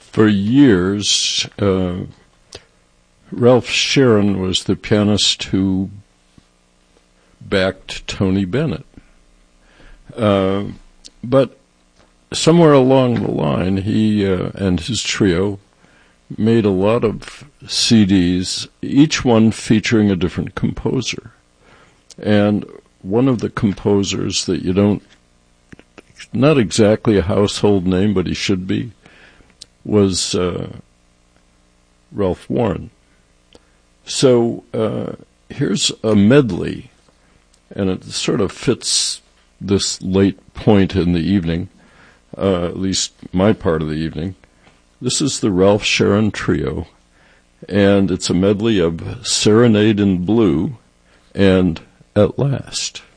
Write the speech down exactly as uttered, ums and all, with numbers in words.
for years, uh, Ralph Sharon was the pianist who backed Tony Bennett. Uh, but somewhere along the line, he uh, and his trio made a lot of C Ds, each one featuring a different composer. And one of the composers that you don't, not exactly a household name, but he should be, was uh, Ralph Warren. So uh, here's a medley, and it sort of fits this late point in the evening, uh, at least my part of the evening. This is the Ralph Sharon Trio, and it's a medley of Serenade in Blue and At Last.